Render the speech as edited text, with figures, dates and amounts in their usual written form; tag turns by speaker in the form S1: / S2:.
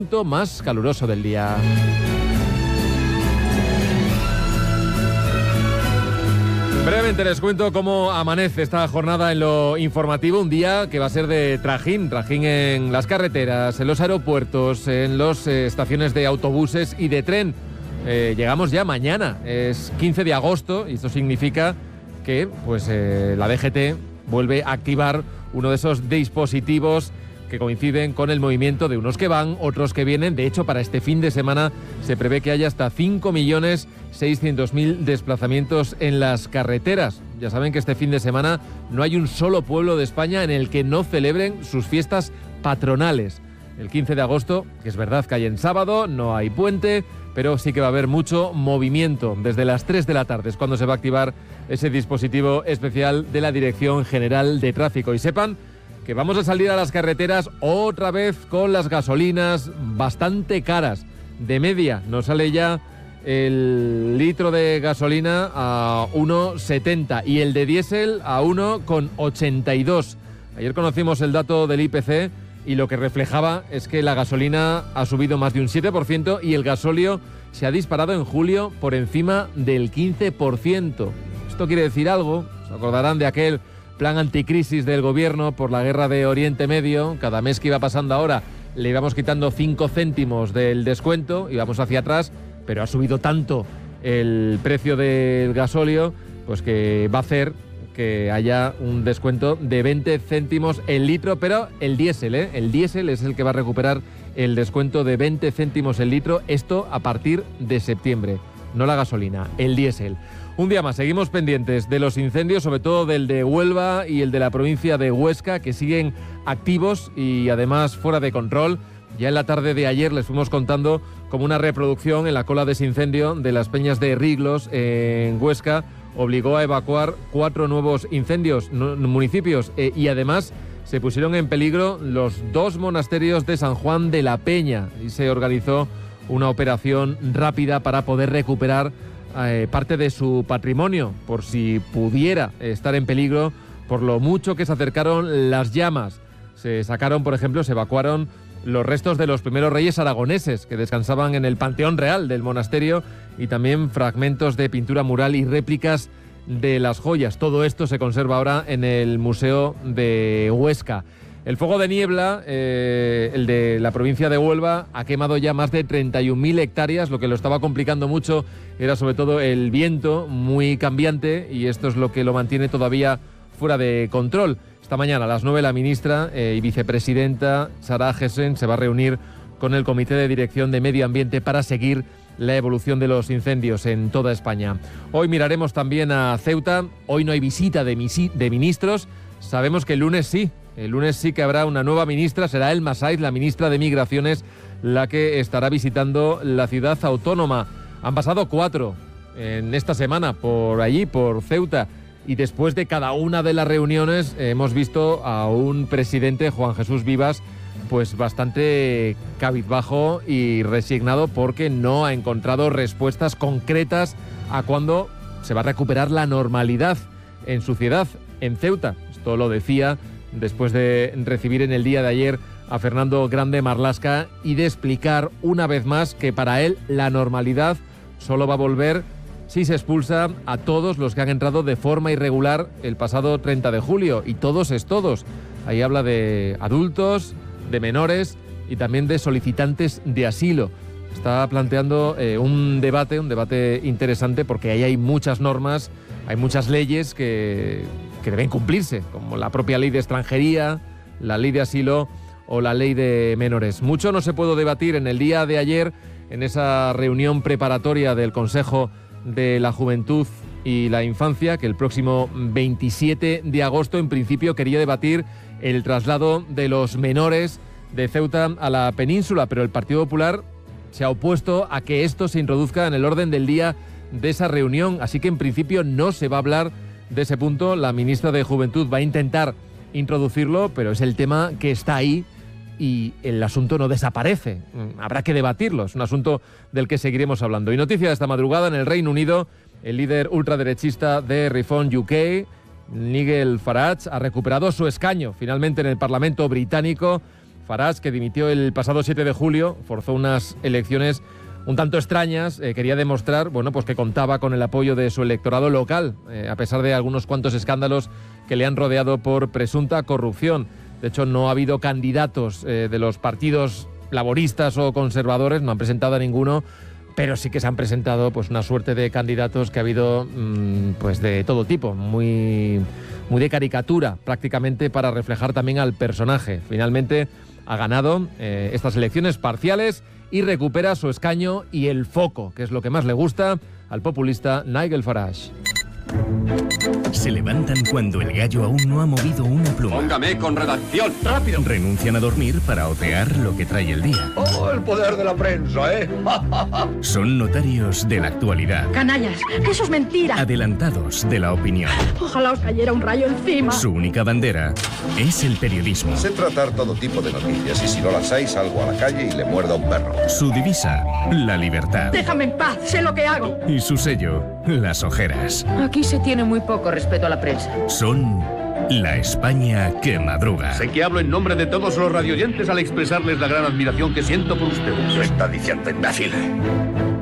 S1: Más caluroso del día. Brevemente les cuento cómo amanece esta jornada en lo informativo, un día que va a ser de trajín en las carreteras, en los aeropuertos, en las estaciones de autobuses y de tren. Llegamos ya mañana, es 15 de agosto y esto significa que la DGT vuelve a activar uno de esos dispositivos que coinciden con el movimiento de unos que van, otros que vienen. De hecho, para este fin de semana se prevé que haya hasta 5.600.000 desplazamientos en las carreteras. Ya saben que este fin de semana no hay un solo pueblo de España en el que no celebren sus fiestas patronales. El 15 de agosto, que es verdad que hay en sábado, no hay puente, pero sí que va a haber mucho movimiento. Desde las 3 de la tarde es cuando se va a activar ese dispositivo especial de la Dirección General de Tráfico. Y sepan que vamos a salir a las carreteras otra vez con las gasolinas bastante caras. De media nos sale ya el litro de gasolina a 1,70 y el de diésel a 1,82. Ayer conocimos el dato del IPC y lo que reflejaba es que la gasolina ha subido más de un 7% y el gasóleo se ha disparado en julio por encima del 15%. Esto quiere decir algo. Se acordarán de aquel plan anticrisis del gobierno por la guerra de Oriente Medio. Cada mes que iba pasando ahora le íbamos quitando 5 céntimos del descuento, íbamos hacia atrás, pero ha subido tanto el precio del gasóleo, pues que va a hacer que haya un descuento de 20 céntimos el litro, pero el diésel es el que va a recuperar el descuento de 20 céntimos el litro, esto a partir de septiembre, no la gasolina, el diésel. Un día más, seguimos pendientes de los incendios, sobre todo del de Huelva y el de la provincia de Huesca, que siguen activos y además fuera de control. Ya en la tarde de ayer les fuimos contando como una reproducción en la cola de ese incendio de las Peñas de Riglos en Huesca obligó a evacuar 4 nuevos municipios y además se pusieron en peligro los 2 monasterios de San Juan de la Peña y se organizó una operación rápida para poder recuperar parte de su patrimonio, por si pudiera estar en peligro por lo mucho que se acercaron las llamas. Se sacaron, por ejemplo, se evacuaron los restos de los primeros reyes aragoneses que descansaban en el Panteón Real del monasterio y también fragmentos de pintura mural y réplicas de las joyas. Todo esto se conserva ahora en el Museo de Huesca. El fuego de niebla, el de la provincia de Huelva, ha quemado ya más de 31.000 hectáreas. Lo que lo estaba complicando mucho era sobre todo el viento muy cambiante y esto es lo que lo mantiene todavía fuera de control. Esta mañana a las 9 la ministra y vicepresidenta Sara Gessen se va a reunir con el Comité de Dirección de Medio Ambiente para seguir la evolución de los incendios en toda España. Hoy miraremos también a Ceuta. Hoy no hay visita de ministros. Sabemos que el lunes sí que habrá una nueva ministra. Será Elma Saiz, la ministra de Migraciones, la que estará visitando la ciudad autónoma. Han pasado 4 en esta semana por allí, por Ceuta. Y después de cada una de las reuniones hemos visto a un presidente, Juan Jesús Vivas, pues bastante cabizbajo y resignado porque no ha encontrado respuestas concretas a cuándo se va a recuperar la normalidad en su ciudad, en Ceuta. Esto lo decía después de recibir en el día de ayer a Fernando Grande Marlaska y de explicar una vez más que para él la normalidad solo va a volver si se expulsa a todos los que han entrado de forma irregular el pasado 30 de julio. Y todos es todos. Ahí habla de adultos, de menores y también de solicitantes de asilo. Está planteando un debate interesante porque ahí hay muchas normas, hay muchas leyes que deben cumplirse, como la propia ley de extranjería, la ley de asilo o la ley de menores. Mucho no se pudo debatir en el día de ayer en esa reunión preparatoria del Consejo de la Juventud y la Infancia, que el próximo 27 de agosto en principio quería debatir el traslado de los menores de Ceuta a la península, pero el Partido Popular se ha opuesto a que esto se introduzca en el orden del día de esa reunión, así que en principio no se va a hablar de ese punto. La ministra de Juventud va a intentar introducirlo, pero es el tema que está ahí y el asunto no desaparece. Habrá que debatirlo, es un asunto del que seguiremos hablando. Y noticia de esta madrugada: en el Reino Unido, el líder ultraderechista de Reform UK, Nigel Farage, ha recuperado su escaño finalmente en el Parlamento británico. Farage, que dimitió el pasado 7 de julio, forzó unas elecciones un tanto extrañas, quería demostrar, bueno, pues que contaba con el apoyo de su electorado local, a pesar de algunos cuantos escándalos que le han rodeado por presunta corrupción. De hecho, no ha habido candidatos de los partidos laboristas o conservadores, no han presentado a ninguno, pero sí que se han presentado pues una suerte de candidatos que ha habido pues de todo tipo, muy de caricatura prácticamente, para reflejar también al personaje. Finalmente ha ganado estas elecciones parciales y recupera su escaño y el foco, que es lo que más le gusta al populista Nigel Farage.
S2: Se levantan cuando el gallo aún no ha movido una pluma.
S3: Póngame con redacción.
S2: ¡Rápido! Renuncian a dormir para otear lo que trae el día.
S3: ¡Oh, el poder de la prensa, eh!
S2: Son notarios de la actualidad.
S4: ¡Canallas! ¡Que eso es mentira!
S2: Adelantados de la opinión.
S4: Ojalá os cayera un rayo encima.
S2: Su única bandera es el periodismo.
S5: Sé tratar todo tipo de noticias y si no las hay salgo a la calle y le muerdo a un perro.
S2: Su divisa, la libertad.
S4: Déjame en paz, sé lo que hago.
S2: Y su sello, las ojeras.
S6: Aquí se tiene muy poco respeto a la prensa.
S2: Son la España que madruga.
S3: Sé que hablo en nombre de todos los radioyentes al expresarles la gran admiración que siento por ustedes.
S5: ¿Qué está diciendo, imbécil?